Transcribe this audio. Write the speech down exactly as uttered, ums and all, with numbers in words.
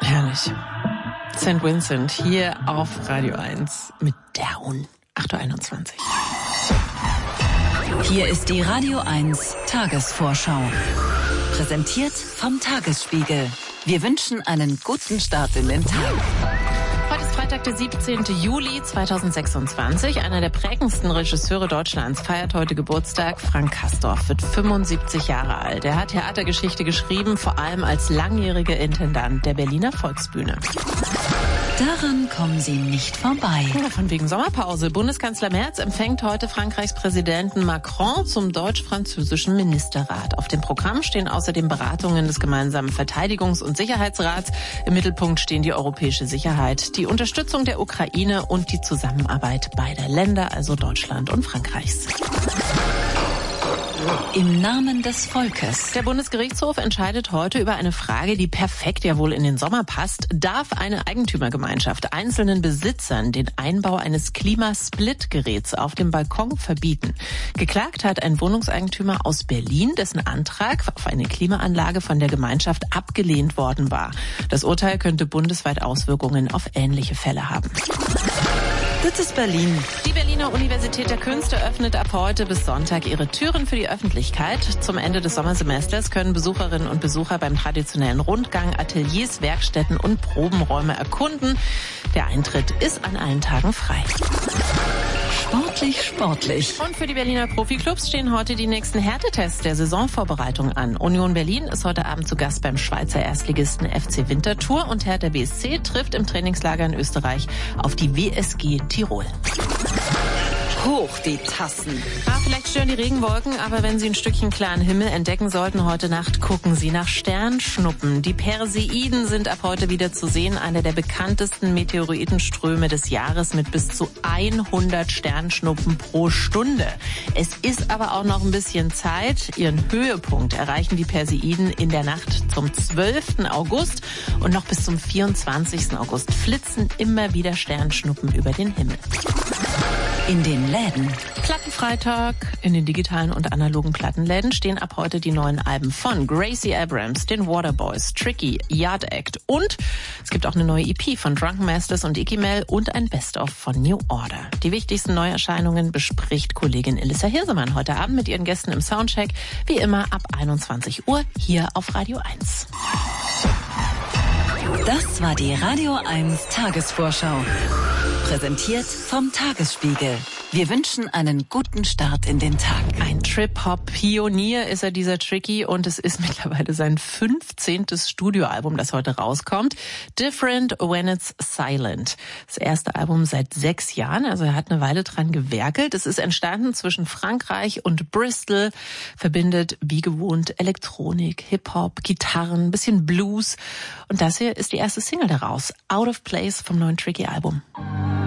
Herrlich. Saint Vincent hier auf Radio eins mit Down. acht Uhr einundzwanzig. Hier ist die Radio eins Tagesvorschau. Präsentiert vom Tagesspiegel. Wir wünschen einen guten Start in den Tag. Heute ist Freitag, der siebzehnten Juli zweitausendsechsundzwanzig. Einer der prägendsten Regisseure Deutschlands feiert heute Geburtstag. Frank Castorf wird fünfundsiebzig Jahre alt. Er hat Theatergeschichte geschrieben, vor allem als langjähriger Intendant der Berliner Volksbühne. Daran kommen Sie nicht vorbei. Ja, von wegen Sommerpause. Bundeskanzler Merz empfängt heute Frankreichs Präsidenten Macron zum deutsch-französischen Ministerrat. Auf dem Programm stehen außerdem Beratungen des gemeinsamen Verteidigungs- und Sicherheitsrats. Im Mittelpunkt stehen die europäische Sicherheit, die Unterstützung der Ukraine und die Zusammenarbeit beider Länder, also Deutschland und Frankreichs. Im Namen des Volkes. Der Bundesgerichtshof entscheidet heute über eine Frage, die perfekt ja wohl in den Sommer passt. Darf eine Eigentümergemeinschaft einzelnen Besitzern den Einbau eines Klimasplit-Geräts auf dem Balkon verbieten? Geklagt hat ein Wohnungseigentümer aus Berlin, dessen Antrag auf eine Klimaanlage von der Gemeinschaft abgelehnt worden war. Das Urteil könnte bundesweit Auswirkungen auf ähnliche Fälle haben. Das ist Berlin. Die Berliner Universität der Künste öffnet ab heute bis Sonntag ihre Türen für die Öffentlichkeit. Zum Ende des Sommersemesters können Besucherinnen und Besucher beim traditionellen Rundgang Ateliers, Werkstätten und Probenräume erkunden. Der Eintritt ist an allen Tagen frei. Sportlich, sportlich. Und für die Berliner Profiklubs stehen heute die nächsten Härtetests der Saisonvorbereitung an. Union Berlin ist heute Abend zu Gast beim Schweizer Erstligisten F C Winterthur und Hertha B S C trifft im Trainingslager in Österreich auf die W S G Tirol. Hoch die Tassen. Ah, vielleicht stören die Regenwolken, aber wenn Sie ein Stückchen klaren Himmel entdecken sollten heute Nacht, gucken Sie nach Sternschnuppen. Die Perseiden sind ab heute wieder zu sehen, einer der bekanntesten Meteoritenströme des Jahres mit bis zu hundert Sternschnuppen pro Stunde. Es ist aber auch noch ein bisschen Zeit. Ihren Höhepunkt erreichen die Perseiden in der Nacht zum zwölften August und noch bis zum vierundzwanzigsten August flitzen immer wieder Sternschnuppen über den Himmel. In den Läden. Plattenfreitag. In den digitalen und analogen Plattenläden stehen ab heute die neuen Alben von Gracie Abrams, den Waterboys, Tricky, Yard Act und es gibt auch eine neue E P von Drunken Masters und Icky Mel und ein Best-of von New Order. Die wichtigsten Neuerscheinungen bespricht Kollegin Elissa Hirsemann heute Abend mit ihren Gästen im Soundcheck, wie immer ab einundzwanzig Uhr hier auf Radio eins. Das war die Radio eins Tagesvorschau. Präsentiert vom Tagesspiegel. Wir wünschen einen guten Start in den Tag. Ein Trip-Hop-Pionier ist er, dieser Tricky, und es ist mittlerweile sein fünfzehntes Studioalbum, das heute rauskommt. Different When It's Silent. Das erste Album seit sechs Jahren, also er hat eine Weile dran gewerkelt. Es ist entstanden zwischen Frankreich und Bristol, verbindet wie gewohnt Elektronik, Hip-Hop, Gitarren, ein bisschen Blues. Und das hier ist die erste Single daraus, Out of Place vom neuen Tricky-Album.